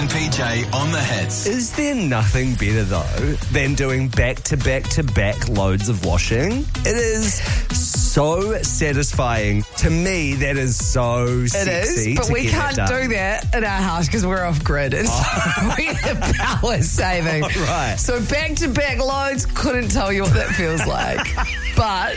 and PJ on the hits. Is there nothing better, though, than doing back-to-back-to-back loads of washing? It is so satisfying. To me, that is so sexy. It is, but we can't do that in our house because we're off grid. It's we're power saving. Right. So back-to-back loads, couldn't tell you what that feels like. But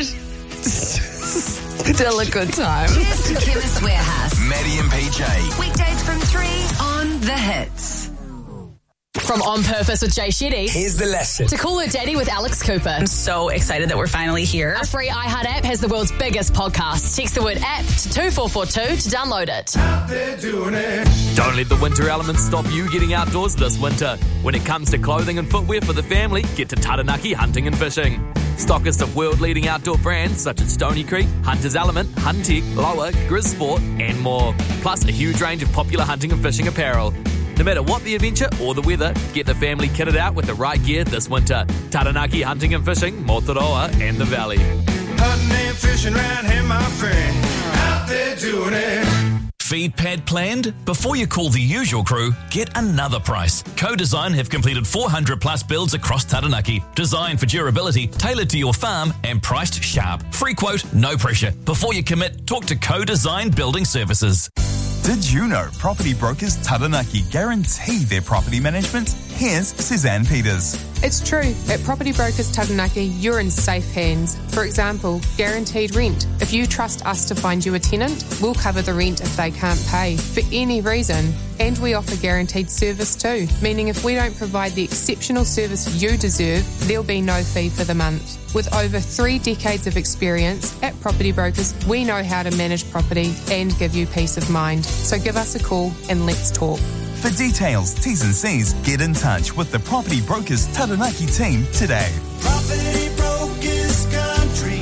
still a good time. Here's to Chemist Warehouse. Maddie and PJ. Weekdays from 3 on The Hits. From On Purpose with Jay Shetty. Here's the lesson. To Call Her Daddy with Alex Cooper. I'm so excited that we're finally here. Our free iHeart app has the world's biggest podcast. Text the word app to 24442 to download it. Don't let the winter elements stop you getting outdoors this winter. When it comes to clothing and footwear for the family, get to Taranaki Hunting and Fishing. Stockist of world-leading outdoor brands such as Stony Creek, Hunter's Element, Huntec, Lower, Grizz Sport and more. Plus a huge range of popular hunting and fishing apparel. No matter what the adventure or the weather, get the family kitted out with the right gear this winter. Taranaki Hunting and Fishing, Motoroa and the Valley. Hunting and fishing round here, my friend. Out there doing it. Feed pad planned? Before you call the usual crew, get another price. Co-Design have completed 400 plus builds across Taranaki. Designed for durability, tailored to your farm and priced sharp. Free quote, no pressure. Before you commit, talk to Co-Design Building Services. Did you know property brokers Taranaki guarantee their property management? Here's Suzanne Peters. It's true. At Property Brokers Taranaki, you're in safe hands. For example, guaranteed rent. If you trust us to find you a tenant, we'll cover the rent if they can't pay for any reason. And we offer guaranteed service too, meaning if we don't provide the exceptional service you deserve, there'll be no fee for the month. With over 3 decades of experience at Property Brokers, we know how to manage property and give you peace of mind. So give us a call and let's talk. For details, T's and C's, get in touch with the Property Brokers Taranaki team today. Property Brokers Country.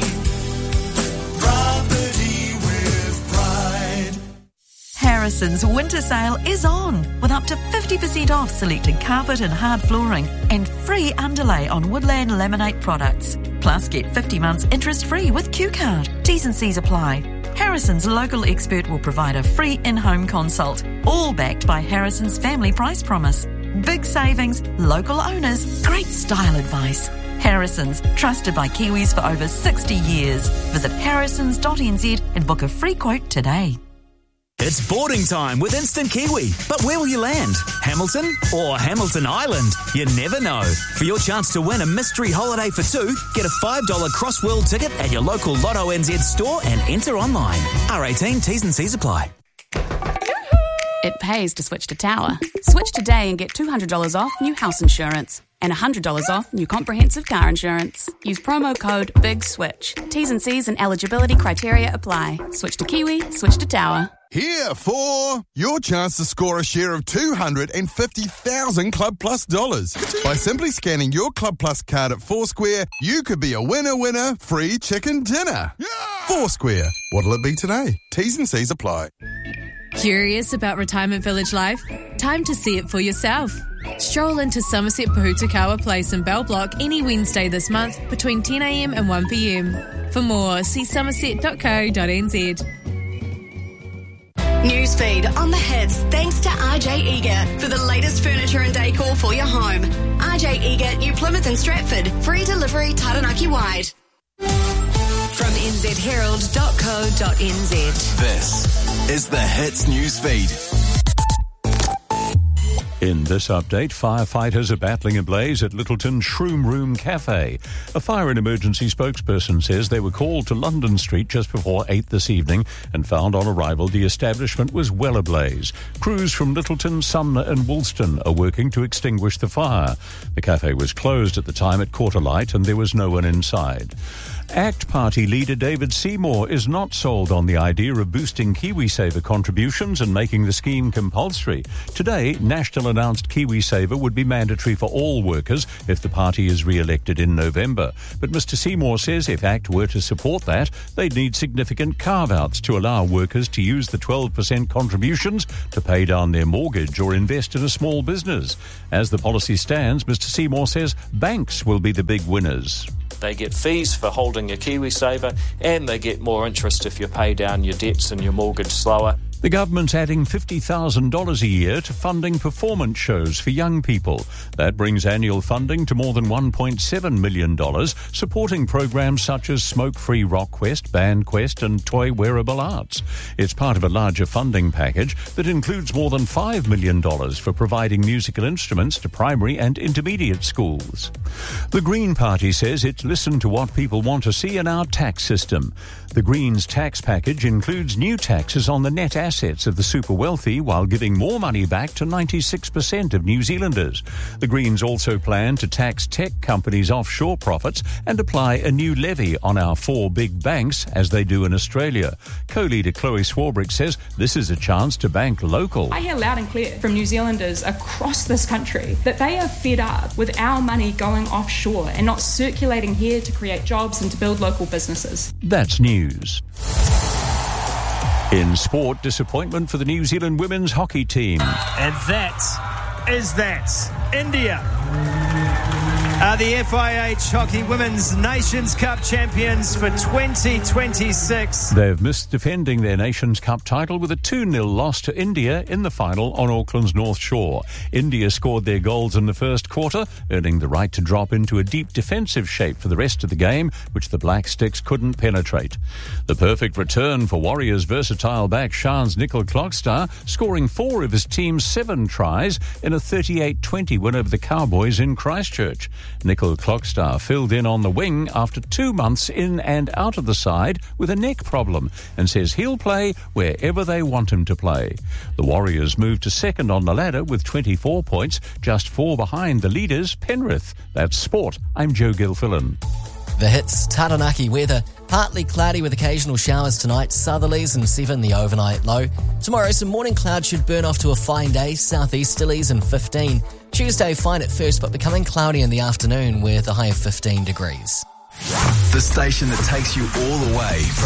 Property with pride. Harrison's winter sale is on with up to 50% off selected carpet and hard flooring and free underlay on Woodland Laminate products. Plus get 50 months interest-free with Q-Card. T's and C's apply. Harrison's local expert will provide a free in-home consult, all backed by Harrison's Family Price Promise. Big savings, local owners, great style advice. Harrison's, trusted by Kiwis for over 60 years. Visit harrisons.nz and book a free quote today. It's boarding time with Instant Kiwi. But where will you land? Hamilton or Hamilton Island? You never know. For your chance to win a mystery holiday for 2, get a $5 Cross-World ticket at your local Lotto NZ store and enter online. R18 T's and C's apply. It pays to switch to Tower. Switch today and get $200 off new house insurance and $100 off new comprehensive car insurance. Use promo code BIGSWITCH. T's and C's and eligibility criteria apply. Switch to Kiwi, switch to Tower. Here for your chance to score a share of $250,000 Club Plus dollars. By simply scanning your Club Plus card at Foursquare, you could be a winner, free chicken dinner. Yeah! Foursquare. What'll it be today? T's and C's apply. Curious about retirement village life? Time to see it for yourself. Stroll into Somerset Pahutakawa Place in Bell Block any Wednesday this month between 10am and 1pm. For more, see somerset.co.nz. Newsfeed on the hits thanks to RJ Eager for the latest furniture and decor for your home. RJ Eager, New Plymouth and Stratford. Free delivery Taranaki wide. From nzherald.co.nz. This is the Hits Newsfeed. In this update, firefighters are battling a blaze at Littleton Shroom Room Cafe. A fire and emergency spokesperson says they were called to London Street just before 8 this evening and found on arrival the establishment was well ablaze. Crews from Littleton, Sumner and Woolston are working to extinguish the fire. The cafe was closed at the time it caught alight and there was no one inside. ACT Party leader David Seymour is not sold on the idea of boosting KiwiSaver contributions and making the scheme compulsory. Today, National announced KiwiSaver would be mandatory for all workers if the party is re-elected in November. But Mr Seymour says if ACT were to support that, they'd need significant carve-outs to allow workers to use the 12% contributions to pay down their mortgage or invest in a small business. As the policy stands, Mr Seymour says banks will be the big winners. They get fees for holding your KiwiSaver and they get more interest if you pay down your debts and your mortgage slower. The government's adding $50,000 a year to funding performance shows for young people. That brings annual funding to more than $1.7 million, supporting programs such as Smoke-Free Rock Quest, Band Quest and Toy Wearable Arts. It's part of a larger funding package that includes more than $5 million for providing musical instruments to primary and intermediate schools. The Green Party says it's listened to what people want to see in our tax system. The Greens tax package includes new taxes on the net assets of the super wealthy while giving more money back to 96% of New Zealanders. The Greens also plan to tax tech companies' offshore profits and apply a new levy on our 4 big banks as they do in Australia. Co-leader Chloe Swarbrick says this is a chance to bank local. I hear loud and clear from New Zealanders across this country that they are fed up with our money going offshore and not circulating here to create jobs and to build local businesses. That's news. In sport, disappointment for the New Zealand women's hockey team. And that is India are the FIH Hockey Women's Nations Cup champions for 2026. They've missed defending their Nations Cup title with a 2-0 loss to India in the final on Auckland's North Shore. India scored their goals in the first quarter, earning the right to drop into a deep defensive shape for the rest of the game, which the Black Sticks couldn't penetrate. The perfect return for Warriors' versatile back Shans Nicol Clockstar, scoring 4 of his team's 7 tries in a 38-20 win over the Cowboys in Christchurch. Nicol Clockstar filled in on the wing after 2 months in and out of the side with a neck problem and says he'll play wherever they want him to play. The Warriors moved to second on the ladder with 24 points, just 4 behind the leaders, Penrith. That's sport. I'm Joe Gilfillan. The hits, Taranaki weather, partly cloudy with occasional showers tonight, southerlies and 7 the overnight low. Tomorrow some morning clouds should burn off to a fine day, southeasterlies and 15. Tuesday fine at first but becoming cloudy in the afternoon with a high of 15 degrees. The station that takes you all the way from